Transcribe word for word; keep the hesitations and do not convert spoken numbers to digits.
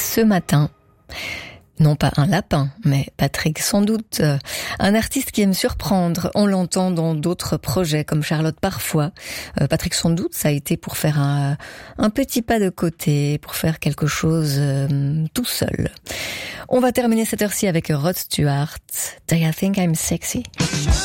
ce matin. Non pas un lapin, mais Patrick sans doute, euh, un artiste qui aime surprendre. On l'entend dans d'autres projets comme Charlotte parfois. Euh, Patrick sans doute, ça a été pour faire un, un petit pas de côté, pour faire quelque chose euh, tout seul. On va terminer cette heure-ci avec Rod Stewart. Do you think I'm sexy?